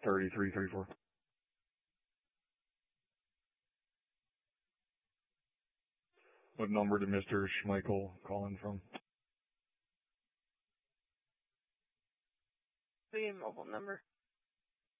3334. What number did Mr. Schmeichel call in from? The mobile number.